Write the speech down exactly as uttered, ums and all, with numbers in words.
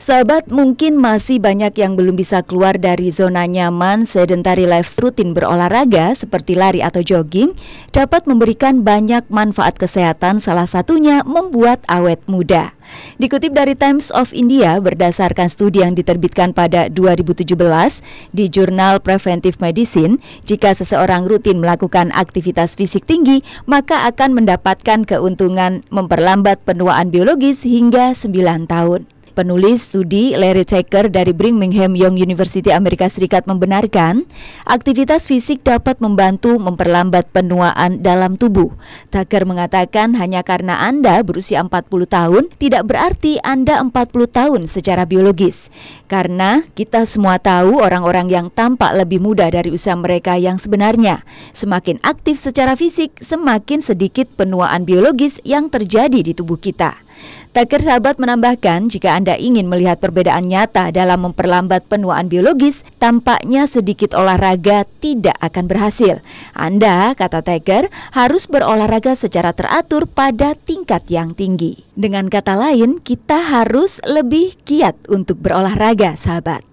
Sahabat, mungkin masih banyak yang belum bisa keluar dari zona nyaman. Sedentary life rutin berolahraga seperti lari atau jogging dapat memberikan banyak manfaat kesehatan, salah satunya membuat awet muda. Dikutip dari Times of India berdasarkan studi yang diterbitkan pada dua ribu tujuh belas di jurnal Preventive Medicine, jika seseorang rutin melakukan aktivitas fisik tinggi, maka akan mendapatkan keuntungan memperlambat penuaan biologis hingga sembilan tahun. Penulis studi Larry Taker dari Brigham Young University Amerika Serikat membenarkan aktivitas fisik dapat membantu memperlambat penuaan dalam tubuh. Taker mengatakan hanya karena Anda berusia empat puluh tahun tidak berarti Anda empat puluh tahun secara biologis. Karena kita semua tahu orang-orang yang tampak lebih muda dari usia mereka yang sebenarnya. Semakin aktif secara fisik, semakin sedikit penuaan biologis yang terjadi di tubuh kita. Taker sahabat menambahkan, jika Anda ingin melihat perbedaan nyata dalam memperlambat penuaan biologis, tampaknya sedikit olahraga tidak akan berhasil. Anda, kata Taker, harus berolahraga secara teratur pada tingkat yang tinggi. Dengan kata lain, kita harus lebih giat untuk berolahraga, sahabat.